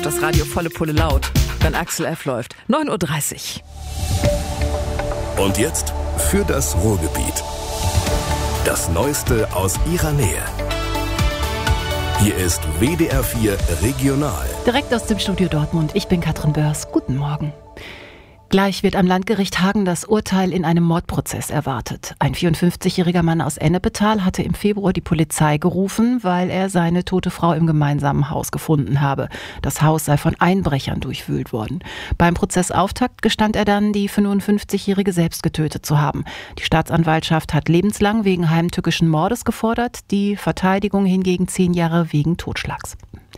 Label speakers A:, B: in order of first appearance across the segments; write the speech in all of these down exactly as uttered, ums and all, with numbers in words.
A: Das Radio volle Pulle laut, wenn Axel F. läuft. neun Uhr dreißig.
B: Und jetzt für das Ruhrgebiet. Das Neueste aus ihrer Nähe. Hier ist W D R vier Regional.
C: Direkt aus dem Studio Dortmund. Ich bin Katrin Börs. Guten Morgen. Gleich wird am Landgericht Hagen das Urteil in einem Mordprozess erwartet. Ein vierundfünfzigjähriger Mann aus Ennepetal hatte im Februar die Polizei gerufen, weil er seine tote Frau im gemeinsamen Haus gefunden habe. Das Haus sei von Einbrechern durchwühlt worden. Beim Prozessauftakt gestand er dann, die fünfundfünfzigjährige selbst getötet zu haben. Die Staatsanwaltschaft hat lebenslang wegen heimtückischen Mordes gefordert, die Verteidigung hingegen zehn Jahre wegen Totschlags.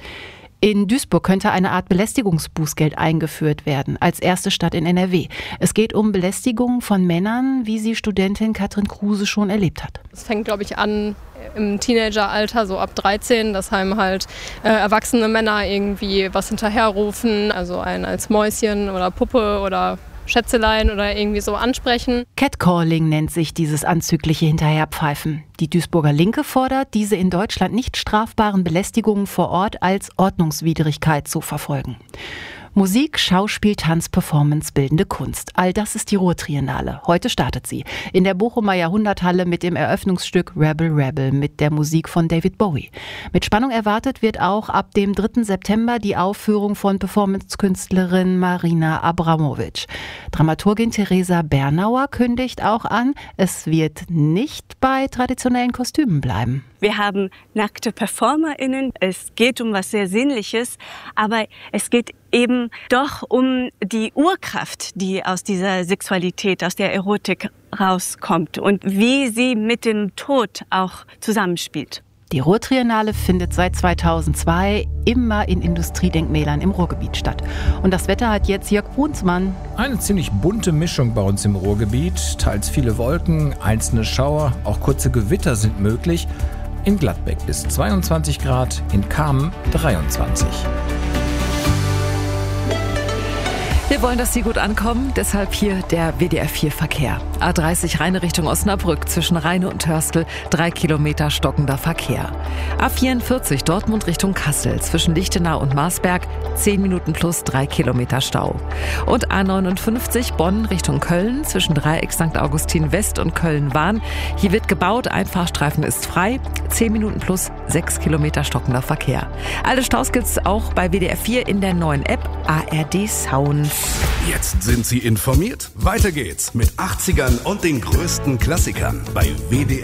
C: In Duisburg könnte eine Art Belästigungsbußgeld eingeführt werden, als erste Stadt in N R W. Es geht um Belästigung von Männern, wie sie Studentin Katrin Kruse schon erlebt hat.
D: Es fängt, glaube ich, an im Teenageralter, so ab dreizehn, dass einem halt äh, erwachsene Männer irgendwie was hinterherrufen, also einen als Mäuschen oder Puppe oder Schätzelein oder irgendwie so ansprechen.
C: Catcalling nennt sich dieses anzügliche Hinterherpfeifen. Die Duisburger Linke fordert, diese in Deutschland nicht strafbaren Belästigungen vor Ort als Ordnungswidrigkeit zu verfolgen. Musik, Schauspiel, Tanz, Performance, bildende Kunst. All das ist die Ruhrtriennale. Heute startet sie in der Bochumer Jahrhunderthalle mit dem Eröffnungsstück Rebel Rebel mit der Musik von David Bowie. Mit Spannung erwartet wird auch ab dem dritten September die Aufführung von Performance-Künstlerin Marina Abramovic. Dramaturgin Theresa Bernauer kündigt auch an, es wird nicht bei traditionellen Kostümen bleiben.
E: Wir haben nackte PerformerInnen. Es geht um was sehr Sinnliches, aber es geht eben doch um die Urkraft, die aus dieser Sexualität, aus der Erotik rauskommt und wie sie mit dem Tod auch zusammenspielt.
C: Die Ruhrtriennale findet seit zweitausendzwei immer in Industriedenkmälern im Ruhrgebiet statt. Und das Wetter hat jetzt Jörg Brunsmann.
F: Eine ziemlich bunte Mischung bei uns im Ruhrgebiet. Teils viele Wolken, einzelne Schauer, auch kurze Gewitter sind möglich. In Gladbeck bis zweiundzwanzig Grad, in Kamen dreiundzwanzig.
A: Wir wollen, dass Sie gut ankommen, deshalb hier der W D R vier Verkehr. A dreißig Rheine Richtung Osnabrück, zwischen Rheine und Hörstel, drei Kilometer stockender Verkehr. A vierundvierzig Dortmund Richtung Kassel, zwischen Lichtenau und Marsberg, zehn Minuten plus drei Kilometer Stau. Und A neunundfünfzig Bonn Richtung Köln, zwischen Dreieck Sankt Augustin West und Köln-Wahn. Hier wird gebaut, ein Fahrstreifen ist frei, zehn Minuten plus sechs Kilometer stockender Verkehr. Alle Staus gibt's auch bei W D R vier in der neuen App A R D Sound.
B: Jetzt sind Sie informiert. Weiter geht's mit achtzigern und den größten Klassikern bei W D R.